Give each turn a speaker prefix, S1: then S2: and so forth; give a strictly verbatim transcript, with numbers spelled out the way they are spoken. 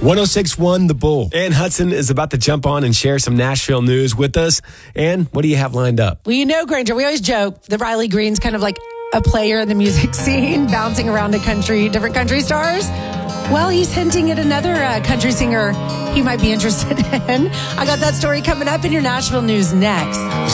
S1: one oh six point one The Bull. Ann Hudson is about to jump on and share some Nashville news with us. Ann, what do you have lined up?
S2: Well, you know, Granger, we always joke that Riley Green's kind of like a player in the music scene, bouncing around to country, different country stars. Well, he's hinting at another uh, country singer he might be interested in. I got that story coming up in your Nashville news next.